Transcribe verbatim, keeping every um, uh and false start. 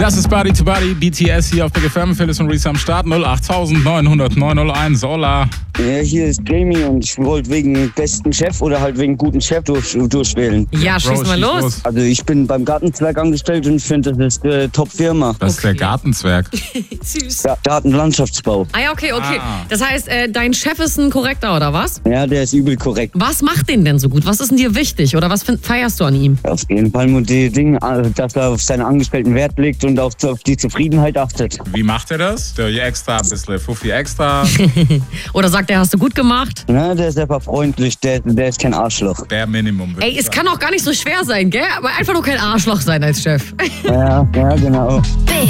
Das ist Body to Body, B T S hier auf Big F M. Phyllis und Reese am Start. null acht neun null null neun null eins. Hola. Ja, hier ist Jamie und ich wollte wegen besten Chef oder halt wegen guten Chef durch, durchwählen. Ja, Bro, schieß mal schieß los. los. Also ich bin beim Gartenzwerg angestellt und ich finde, das ist eine Top-Firma. Das ist der Okay. Gartenzwerg. Süß. Ja, Gartenlandschaftsbau. Ah ja, okay, okay. Ah. Das heißt, äh, dein Chef ist ein Korrekter, oder was? Ja, der ist übel korrekt. Was macht den denn so gut? Was ist denn dir wichtig? Oder was find, feierst du an ihm? Auf jeden Fall nur die Dinge, dass er auf seine Angestellten Wert legt und auf, auf die Zufriedenheit achtet. Wie macht er das? Der extra, ein bisschen Fuffi extra. Oder sagt er, hast du gut gemacht? Ja, der ist einfach freundlich, der, der ist kein Arschloch. Der Minimum. würde Ey, ich es sagen. kann auch gar nicht so schwer sein, gell? Aber einfach nur kein Arschloch sein als Chef. Ja, ja, genau. Big